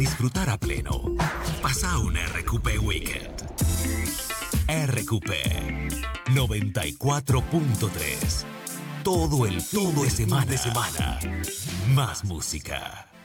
Disfrutar a pleno. Pasa un RQP Weekend. RQP 94.3. Todo el fin de semana. Más música.